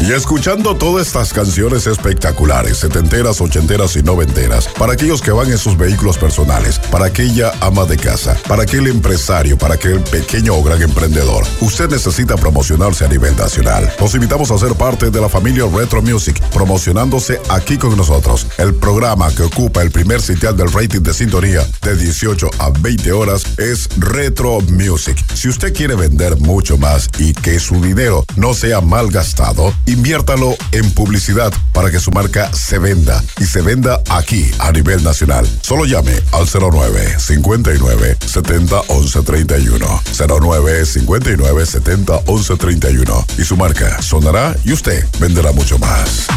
Y escuchando todas estas canciones espectaculares, setenteras, ochenteras y noventeras, para aquellos que van en sus vehículos personales, para aquella ama de casa, para aquel empresario, para aquel pequeño o gran emprendedor, usted necesita promocionarse a nivel nacional. Los invitamos a ser parte de la familia Retro Music, promocionándose aquí con nosotros. El programa que ocupa el primer sitial del rating de sintonía de 18 a 20 horas es Retro Music. Si usted quiere vender mucho más y que su dinero no sea mal gastado, inviértalo en publicidad para que su marca se venda y se venda aquí a nivel nacional. Solo llame al 09 59 70 11 31. 09 59 70 11 31 y su marca sonará y usted venderá mucho más.